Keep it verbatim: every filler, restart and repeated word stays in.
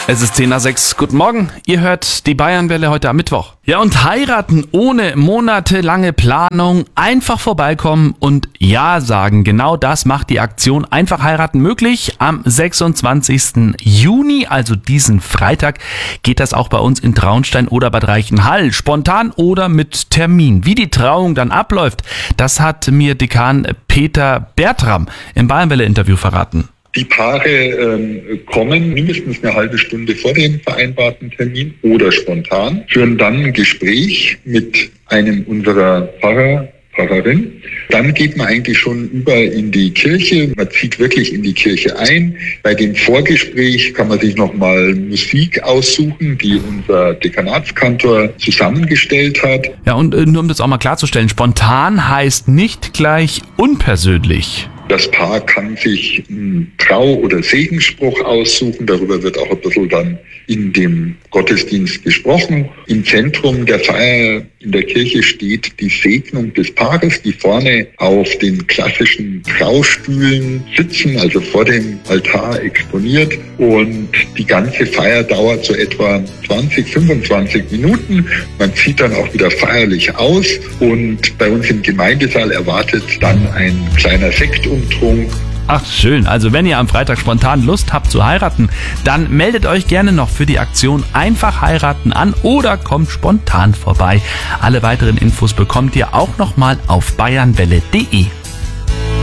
Es ist zehn nach sechs. Guten Morgen. Ihr hört die Bayernwelle heute am Mittwoch. Ja, und heiraten ohne monatelange Planung, einfach vorbeikommen und Ja sagen. Genau das macht die Aktion Einfach heiraten möglich. Am sechsundzwanzigsten Juni, also diesen Freitag, geht das auch bei uns in Traunstein oder Bad Reichenhall. Spontan oder mit Termin. Wie die Trauung dann abläuft, das hat mir Dekan Peter Bertram im Bayernwelle-Interview verraten. Die Paare ähm, kommen mindestens eine halbe Stunde vor dem vereinbarten Termin oder spontan, führen dann ein Gespräch mit einem unserer Pfarrer, Pfarrerin. Dann geht man eigentlich schon über in die Kirche. Man zieht wirklich in die Kirche ein. Bei dem Vorgespräch kann man sich nochmal Musik aussuchen, die unser Dekanatskantor zusammengestellt hat. Ja, und äh, nur um das auch mal klarzustellen, spontan heißt nicht gleich unpersönlich. Das Paar kann sich einen Trau- oder Segensspruch aussuchen. Darüber wird auch ein bisschen dann in dem Gottesdienst gesprochen. Im Zentrum der Feier in der Kirche steht die Segnung des Paares, die vorne auf den klassischen Traustühlen sitzen, also vor dem Altar exponiert. Und die ganze Feier dauert so etwa zwanzig, fünfundzwanzig Minuten. Man zieht dann auch wieder feierlich aus. Und bei uns im Gemeindesaal erwartet dann ein kleiner Sektumtrunk. Ach schön, also wenn ihr am Freitag spontan Lust habt zu heiraten, dann meldet euch gerne noch für die Aktion Einfach heiraten an oder kommt spontan vorbei. Alle weiteren Infos bekommt ihr auch nochmal auf bayernwelle punkt de.